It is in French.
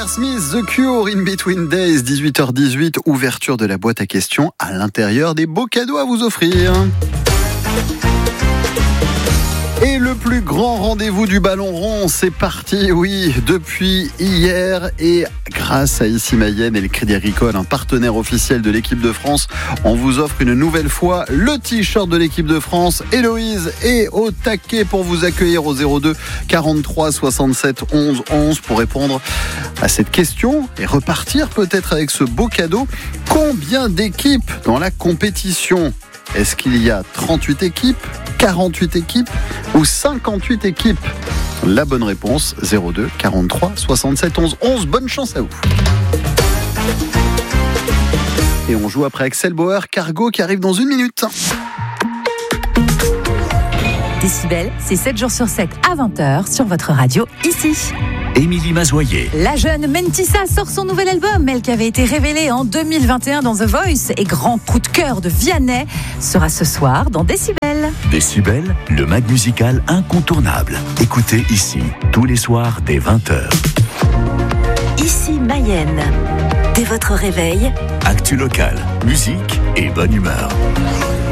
Smith, The Cure, In Between Days, 18h18, ouverture de la boîte à questions. À l'intérieur, des beaux cadeaux à vous offrir. Et le plus grand rendez-vous du ballon rond, c'est parti, oui, depuis hier. Et grâce à Issy Mayenne et le Crédit Agricole, un partenaire officiel de l'équipe de France, on vous offre une nouvelle fois le t-shirt de l'équipe de France. Héloïse est au taquet pour vous accueillir au 02 43 67 11 11 pour répondre à cette question et repartir peut-être avec ce beau cadeau. Combien d'équipes dans la compétition ? Est-ce qu'il y a 38 équipes, 48 équipes ou 58 équipes ? La bonne réponse, 02 43 67 11 11. Bonne chance à vous. Et on joue après Axel Bauer, Cargo qui arrive dans 1 minute. Décibel, c'est 7 jours sur 7 à 20h sur votre radio ici. Émilie Mazoyer. La jeune Mentissa sort son nouvel album, elle qui avait été révélée en 2021 dans The Voice et grand coup de cœur de Vianney sera ce soir dans Décibel. Décibel, le mag musical incontournable. Écoutez ici, tous les soirs dès 20h. Issy Mayenne. Dès votre réveil, Actu local, musique et bonne humeur.